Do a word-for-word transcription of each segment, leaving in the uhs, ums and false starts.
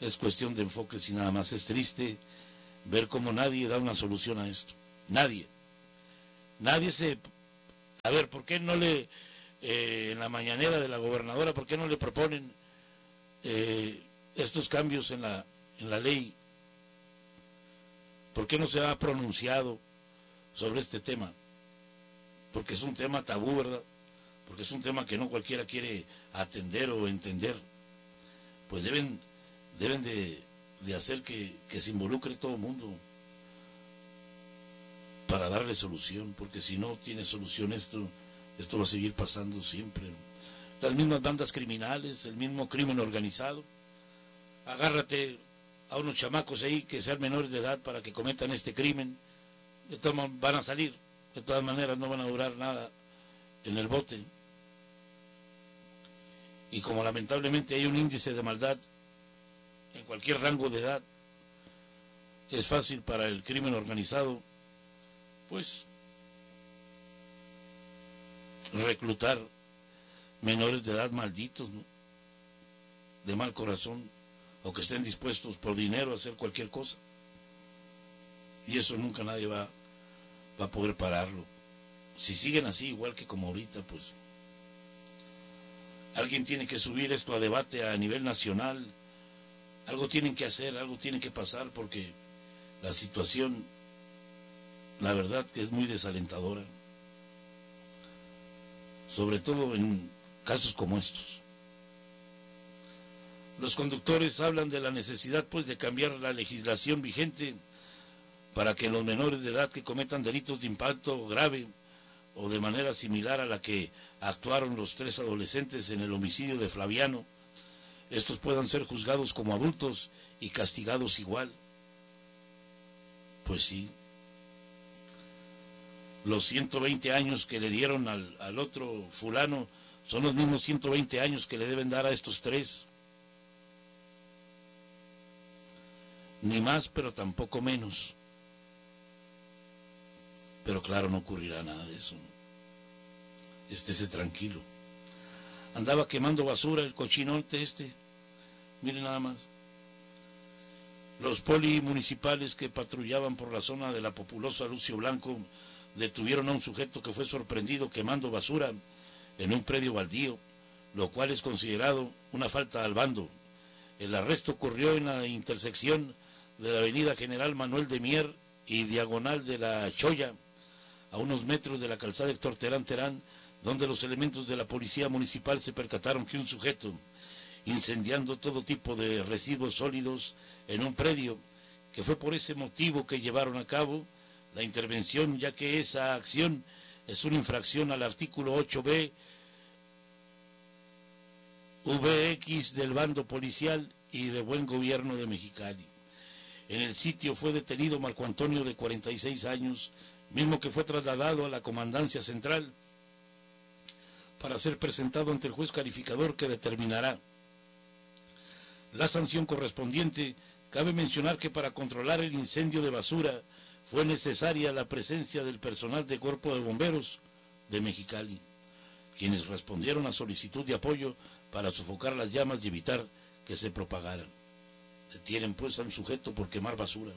Es cuestión de enfoques y nada más. Es triste ver cómo nadie da una solución a esto. Nadie. Nadie se... A ver, ¿por qué no le... Eh, en la mañanera de la gobernadora, ¿por qué no le proponen eh, estos cambios en la, en la ley? ¿Por qué no se ha pronunciado sobre este tema? Porque es un tema tabú, ¿verdad? Porque es un tema que no cualquiera quiere atender o entender. Pues deben, deben de, de hacer que, que se involucre todo el mundo para darle solución, porque si no tiene solución esto, esto va a seguir pasando siempre. Las mismas bandas criminales, el mismo crimen organizado. Agárrate a unos chamacos ahí que sean menores de edad para que cometan este crimen, de todas van a salir, de todas maneras no van a durar nada en el bote. Y como lamentablemente hay un índice de maldad en cualquier rango de edad, es fácil para el crimen organizado pues reclutar menores de edad malditos, ¿no?, de mal corazón, o que estén dispuestos por dinero a hacer cualquier cosa. Y eso nunca nadie va, va a poder pararlo. Si siguen así, igual que como ahorita, pues alguien tiene que subir esto a debate a nivel nacional. Algo tienen que hacer, algo tiene que pasar, porque la situación, la verdad que es muy desalentadora, sobre todo en casos como estos. Los conductores hablan de la necesidad pues de cambiar la legislación vigente para que los menores de edad que cometan delitos de impacto grave o de manera similar a la que actuaron los tres adolescentes en el homicidio de Flaviano, estos puedan ser juzgados como adultos y castigados igual. Pues sí, los ciento veinte años que le dieron al, al otro fulano son los mismos ciento veinte años que le deben dar a estos tres. Ni más, pero tampoco menos. Pero claro, no ocurrirá nada de eso. Estése tranquilo. Andaba quemando basura el cochinote este. Miren nada más. Los polimunicipales que patrullaban por la zona de la populosa Lucio Blanco detuvieron a un sujeto que fue sorprendido quemando basura en un predio baldío, lo cual es considerado una falta al bando. El arresto ocurrió en la intersección de la avenida General Manuel de Mier y diagonal de la Choya, a unos metros de la calzada Héctor Terán Terán, donde los elementos de la policía municipal se percataron que un sujeto, incendiando todo tipo de residuos sólidos en un predio, que fue por ese motivo que llevaron a cabo la intervención, ya que esa acción es una infracción al artículo ocho B V X del bando policial y de buen gobierno de Mexicali. En el sitio fue detenido Marco Antonio, de cuarenta y seis años, mismo que fue trasladado a la Comandancia Central para ser presentado ante el juez calificador, que determinará la sanción correspondiente. Cabe mencionar que para controlar el incendio de basura fue necesaria la presencia del personal del Cuerpo de Bomberos de Mexicali, quienes respondieron a solicitud de apoyo para sofocar las llamas y evitar que se propagaran. Detienen pues a un sujeto por quemar basura.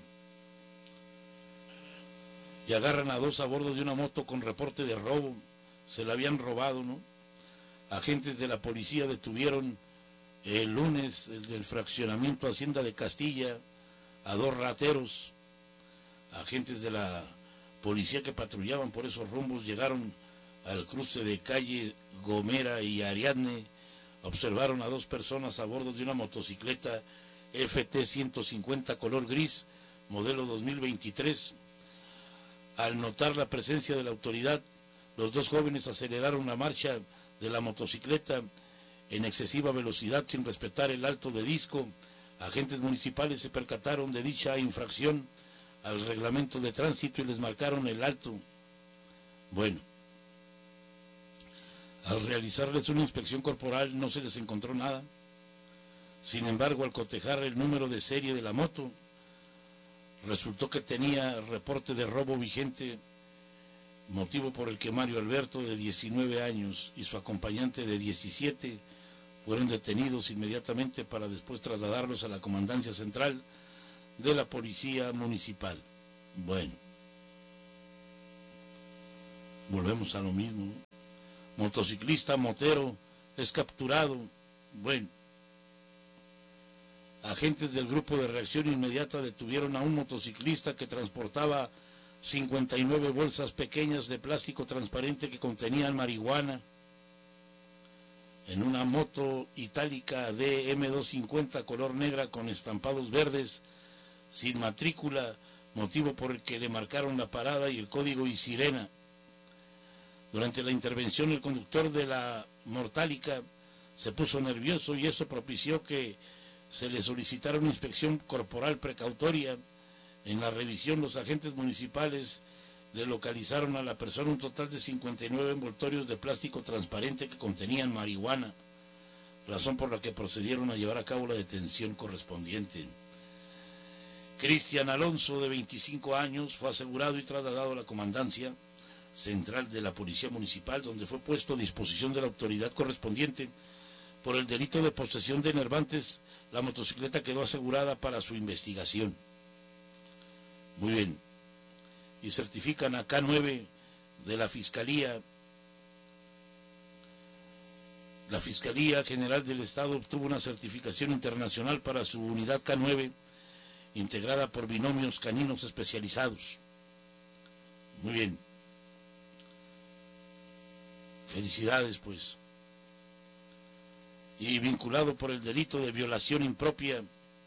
Y agarran a dos a bordo de una moto con reporte de robo. Se la habían robado, ¿no? Agentes de la policía detuvieron el lunes, el del fraccionamiento Hacienda de Castilla, a dos rateros. Agentes de la policía que patrullaban por esos rumbos llegaron al cruce de calle Gomera y Ariadne. Observaron a dos personas a bordo de una motocicleta F T ciento cincuenta color gris, modelo dos mil veintitrés. Al notar la presencia de la autoridad, los dos jóvenes aceleraron la marcha de la motocicleta en excesiva velocidad sin respetar el alto de disco. Agentes municipales se percataron de dicha infracción al reglamento de tránsito y les marcaron el alto. Bueno, al realizarles una inspección corporal no se les encontró nada. Sin embargo, al cotejar el número de serie de la moto, resultó que tenía reporte de robo vigente, motivo por el que Mario Alberto, de diecinueve años, y su acompañante de diecisiete fueron detenidos inmediatamente para después trasladarlos a la comandancia central de la policía municipal. Bueno, volvemos a lo mismo. Motociclista motero es capturado. Bueno, agentes del grupo de reacción inmediata detuvieron a un motociclista que transportaba cincuenta y nueve bolsas pequeñas de plástico transparente que contenían marihuana en una moto itálica D M doscientos cincuenta color negra con estampados verdes, sin matrícula, motivo por el que le marcaron la parada y el código y sirena. Durante la intervención el conductor de la mortálica se puso nervioso y eso propició que se le solicitara una inspección corporal precautoria. En la revisión los agentes municipales le localizaron a la persona un total de cincuenta y nueve envoltorios de plástico transparente que contenían marihuana, razón por la que procedieron a llevar a cabo la detención correspondiente. Cristian Alonso, de veinticinco años, fue asegurado y trasladado a la comandancia central de la Policía Municipal, donde fue puesto a disposición de la autoridad correspondiente por el delito de posesión de enervantes. La motocicleta quedó asegurada para su investigación. Muy bien. Y certifican a K nueve de la Fiscalía. La Fiscalía General del Estado obtuvo una certificación internacional para su unidad K nueve, integrada por binomios caninos especializados. Muy bien. Felicidades, pues. Y vinculado por el delito de violación impropia.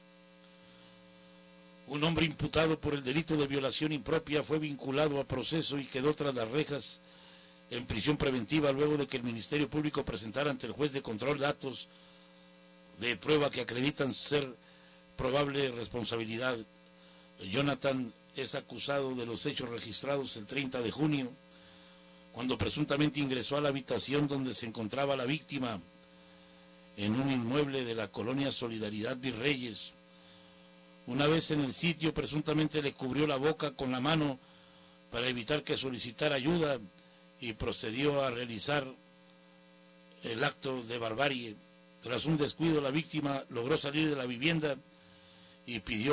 Un hombre imputado por el delito de violación impropia fue vinculado a proceso y quedó tras las rejas en prisión preventiva luego de que el Ministerio Público presentara ante el juez de control datos de prueba que acreditan ser probable responsabilidad. Jonathan es acusado de los hechos registrados el treinta de junio, cuando presuntamente ingresó a la habitación donde se encontraba la víctima en un inmueble de la colonia Solidaridad Virreyes. Una vez en el sitio, presuntamente le cubrió la boca con la mano para evitar que solicitara ayuda y procedió a realizar el acto de barbarie. Tras un descuido, la víctima logró salir de la vivienda y pidió